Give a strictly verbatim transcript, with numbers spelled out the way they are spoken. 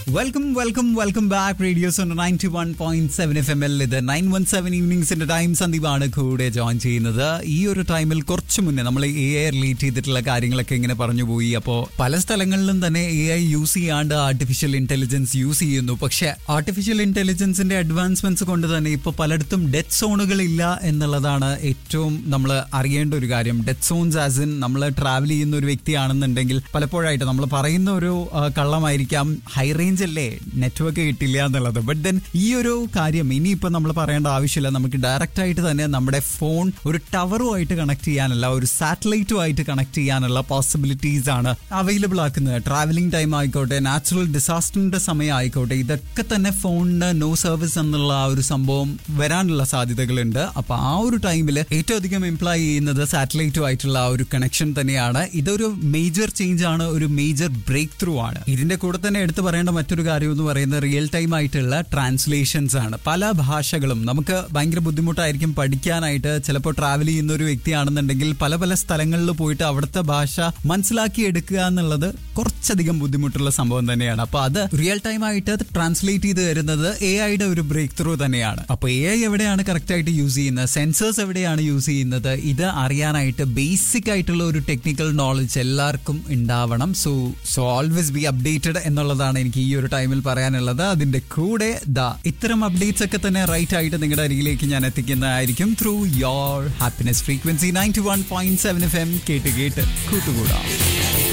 Welcome welcome welcome back radios ninety one point seven F M L ഇത് nine one seven ഈവനിങ്സിന്റെ time. സന്ദീപാണ് കൂടെ join ചെയ്യുന്നത്. ഈ ഒരു ടൈമിൽ കുറച്ച് മുന്നേ നമ്മൾ എ ഐ റിലേറ്റ് ചെയ്തിട്ടുള്ള കാര്യങ്ങളൊക്കെ ഇങ്ങനെ പറഞ്ഞു പോയി. അപ്പോൾ പല സ്ഥലങ്ങളിലും തന്നെ എ ഐ യൂസ് ചെയ്യാണ്ട് ആർട്ടിഫിഷ്യൽ ഇന്റലിജൻസ് യൂസ് ചെയ്യുന്നു. പക്ഷെ ആർട്ടിഫിഷ്യൽ ഇന്റലിജൻസിന്റെ അഡ്വാൻസ്മെന്റ്സ് കൊണ്ട് തന്നെ ഇപ്പോൾ പലയിടത്തും ഡെത്ത് സോണുകൾ ഇല്ല എന്നുള്ളതാണ് ഏറ്റവും നമ്മൾ അറിയേണ്ട ഒരു കാര്യം. ഡെത്ത് സോൺസ് ആസ് ഇൻ നമ്മൾ ട്രാവൽ ചെയ്യുന്ന ഒരു വ്യക്തിയാണെന്നുണ്ടെങ്കിൽ പലപ്പോഴായിട്ട് നമ്മൾ പറയുന്ന ഒരു കള്ളമായിരിക്കാം, ഹൈ റേഞ്ച് അല്ലേ, നെറ്റ്വർക്ക് കിട്ടില്ല എന്നുള്ളത്. ബട്ട് ദെൻ ഈ ഒരു കാര്യം ഇനിയിപ്പോ നമ്മൾ പറയേണ്ട ആവശ്യമില്ല. നമുക്ക് ഡയറക്റ്റ് ആയിട്ട് തന്നെ നമ്മുടെ ഫോൺ ഒരു ടവറുമായിട്ട് കണക്ട് ചെയ്യാനല്ല, ഒരു സാറ്റലൈറ്റുമായിട്ട് കണക്ട് ചെയ്യാനുള്ള പോസിബിലിറ്റീസ് ആണ് അവൈലബിൾ ആക്കുന്നത്. ട്രാവലിംഗ് ടൈം ആയിക്കോട്ടെ, നാച്ചുറൽ ഡിസാസ്റ്ററിന്റെ സമയം ആയിക്കോട്ടെ, ഇതൊക്കെ തന്നെ ഫോണിന് നോ സർവീസ് എന്നുള്ള ആ ഒരു സംഭവം വരാനുള്ള സാധ്യതകളുണ്ട്. അപ്പൊ ആ ഒരു ടൈമിൽ ഏറ്റവും അധികം എംപ്ലോയ് ചെയ്യുന്നത് സാറ്റലൈറ്റുമായിട്ടുള്ള ആ ഒരു കണക്ഷൻ തന്നെയാണ്. ഇതൊരു മേജർ ചേഞ്ച് ആണ്, ഒരു മേജർ ബ്രേക്ക് ത്രൂ ആണ്. ഇതിന്റെ കൂടെ തന്നെ എടുത്തു പറയേണ്ട മറ്റൊരു കാര്യം എന്ന് പറയുന്നത് റിയൽ ടൈം ആയിട്ടുള്ള ട്രാൻസ്ലേഷൻസ് ആണ്. പല ഭാഷകളും നമുക്ക് ഭയങ്കര ബുദ്ധിമുട്ടായിരിക്കും പഠിക്കാനായിട്ട്. ചിലപ്പോൾ ട്രാവൽ ചെയ്യുന്ന ഒരു വ്യക്തിയാണെന്നുണ്ടെങ്കിൽ പല പല സ്ഥലങ്ങളിൽ പോയിട്ട് അവിടുത്തെ ഭാഷ മനസ്സിലാക്കി എടുക്കുക എന്നുള്ളത് കുറച്ചധികം ബുദ്ധിമുട്ടുള്ള സംഭവം തന്നെയാണ്. അപ്പൊ അത് റിയൽ ടൈം ആയിട്ട് ട്രാൻസ്ലേറ്റ് ചെയ്ത് തരുന്നത് എ ഐയുടെ ഒരു ബ്രേക്ക് ത്രൂ തന്നെയാണ്. അപ്പൊ എ ഐ എവിടെയാണ് കറക്റ്റ് ആയിട്ട് യൂസ് ചെയ്യുന്നത്, സെൻസേഴ്സ് എവിടെയാണ് യൂസ് ചെയ്യുന്നത്, ഇത് അറിയാനായിട്ട് ബേസിക് ആയിട്ടുള്ള ഒരു ടെക്നിക്കൽ നോളജ് എല്ലാവർക്കും ഉണ്ടാവണം. So so always be updated എന്നുള്ളതാണ് എനിക്ക് ഈ ഒരു ടൈമിൽ പറയാനുള്ളത്. അതിന്റെ കൂടെ ദാ ഇത്തരം അപ്ഡേറ്റ്സ് ഒക്കെ തന്നെ റൈറ്റ് ആയിട്ട് നിങ്ങളുടെ അരികിലേക്ക് ഞാൻ എത്തിക്കുന്നതായിരിക്കും through your happiness frequency ninety one point seven F M. കേട്ട് കേട്ട് കൂട്ടുകൂടാം.